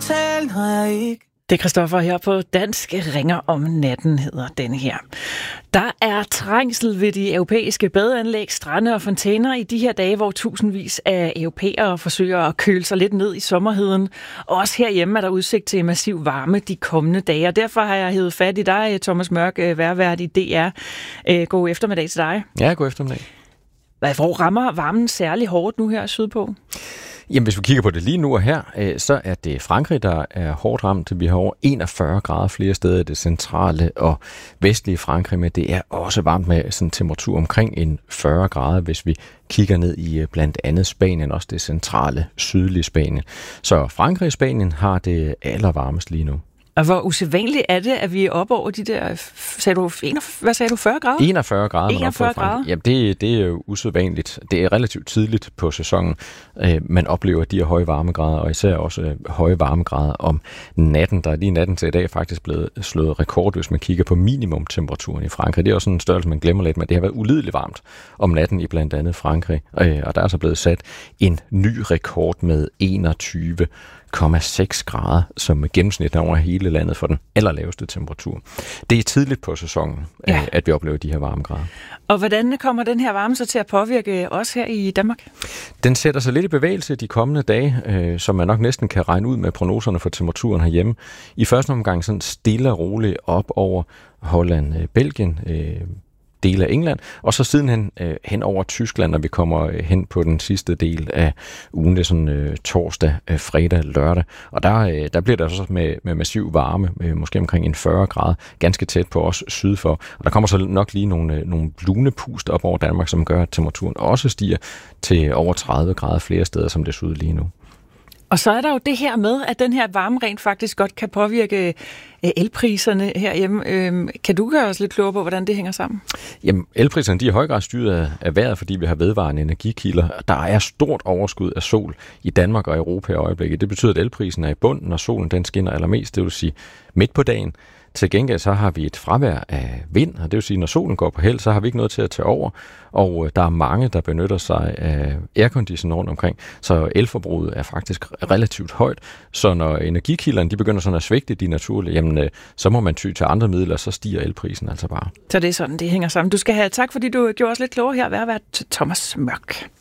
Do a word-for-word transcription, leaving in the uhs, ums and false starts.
tale, når jeg ikke. Det er Christoffer her på Dansk Ringer om natten, hedder denne her. Der er trængsel ved de europæiske badeanlæg, strande og fontæner i de her dage, hvor tusindvis af europæere forsøger at køle sig lidt ned i sommerheden. Også herhjemme er der udsigt til massiv varme de kommende dage, og derfor har jeg hævet fat i dig, Thomas Mørk, værvært i D R. God eftermiddag til dig. Ja, god eftermiddag. Hvor rammer varmen særlig hårdt nu her sydpå? Jamen, hvis vi kigger på det lige nu og her, så er det Frankrig, der er hårdt ramt. Vi har over enogfyrre grader flere steder i det centrale og vestlige Frankrig, men det er også varmt med sådan en temperatur omkring en fyrre grader, hvis vi kigger ned i blandt andet Spanien, også det centrale sydlige Spanien. Så Frankrig og Spanien har det allervarmest lige nu. Og hvor usædvanligt er det, at vi er oppe over de der, sagde du, hvad sagde du, fyrre grader? enogfyrre grader. enogfyrre grader? Jamen, det, det er jo usædvanligt. Det er relativt tidligt på sæsonen, øh, man oplever de her høje varmegrader, og især også øh, høje varmegrader om natten. Der er lige natten til i dag faktisk blevet slået rekord, hvis man kigger på minimumtemperaturen i Frankrig. Det er også sådan en størrelse, man glemmer lidt, men det har været ulideligt varmt om natten i blandt andet Frankrig. Øh, og der er så blevet sat en ny rekord med enogtyve komma seks grader som gennemsnit over hele landet for den allerlaveste temperatur. Det er tidligt på sæsonen, ja. at vi oplever de her varmegrader. Og hvordan kommer den her varme så til at påvirke os her i Danmark? Den sætter sig lidt i bevægelse de kommende dage, øh, som man nok næsten kan regne ud med prognoserne for temperaturen herhjemme. I første omgang sådan stille og roligt op over Holland, øh, Belgien, øh, dele af England, og så sidenhen øh, hen over Tyskland, når vi kommer øh, hen på den sidste del af ugen, det er sådan øh, torsdag, øh, fredag, lørdag, og der, øh, der bliver der så med, med massiv varme, øh, måske omkring en fyrre grader, ganske tæt på os syd for, og der kommer så nok lige nogle, øh, nogle lunepust op over Danmark, som gør, at temperaturen også stiger til over tredive grader flere steder, som det ser ud lige nu. Og så er der jo det her med, at den her varme rent faktisk godt kan påvirke elpriserne herhjemme. Kan du gøre os lidt klogere på, hvordan det hænger sammen? Jamen, elpriserne de er i høj grad styret af vejret, fordi vi har vedvarende energikilder. Der er stort overskud af sol i Danmark og Europa i øjeblikket. Det betyder, at elprisen er i bunden, når solen den skinner allermest, det vil sige midt på dagen. Til gengæld så har vi et fravær af vind, og det vil sige, at når solen går på held, så har vi ikke noget til at tage over, og der er mange, der benytter sig af aircondition rundt omkring, så elforbruget er faktisk relativt højt, så når energikilderne de begynder sådan at svigte de naturlige, jamen så må man ty til andre midler, så stiger elprisen altså bare. Så det er sådan, det hænger sammen. Du skal have tak, fordi du gjorde os lidt klogere her, værvært Thomas Mørk.